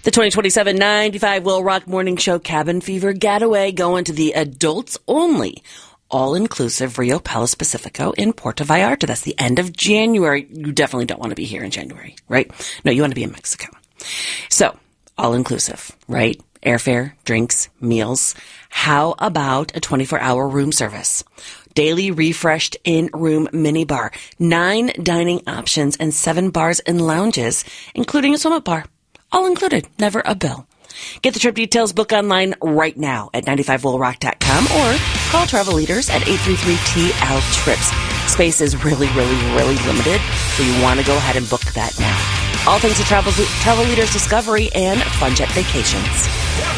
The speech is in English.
The 2027 95 Will Rock Morning Show Cabin Fever Getaway going to the adults only all-inclusive Rio Palace Pacifico in Puerto Vallarta. That's the end of January. You definitely don't want to be here in January, right? No, you want to be in Mexico. So, all-inclusive, right? Airfare, drinks, meals. How about a 24-hour room service? Daily refreshed in-room minibar, 9 dining options, and 7 bars and lounges, including a swim-up bar. All included, never a bill. Get the trip details, book online right now at 95willrock.com or call Travel Leaders at 833-TL-TRIPS. Space is really, really, really limited, so you want to go ahead and book that now. All thanks to Travel Leaders Discovery and Fun Jet Vacations.